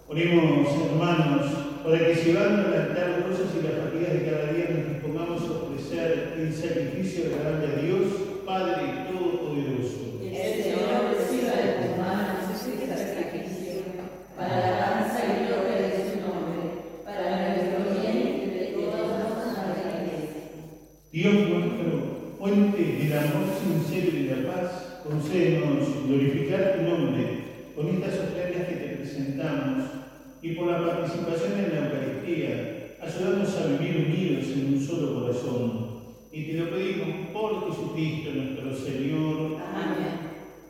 Oremos, hermanos, para que llevando al altar las cosas y las fatigas de cada día nos dispongamos a ofrecer el sacrificio agradable a Dios, Padre Todopoderoso. El Señor reciba de tus manos este sacrificio, para la alabanza y gloria de su nombre, para nuestro bien y de todos los santos. Dios nuestro, fuente del amor sincero y de la paz, concédenos glorificar tu nombre con estas ofrendas que te presentamos y por la participación en la Eucaristía, ayúdanos a vivir unidos en un solo corazón. Y te lo pedimos por Jesucristo nuestro Señor. Amén.